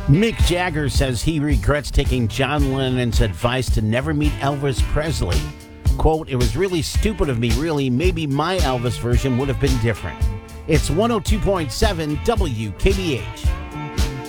Mick Jagger says he regrets taking John Lennon's advice to never meet Elvis Presley. Quote, "It was really stupid of me, really. Maybe my Elvis version would have been different." It's 102.7 WKBH.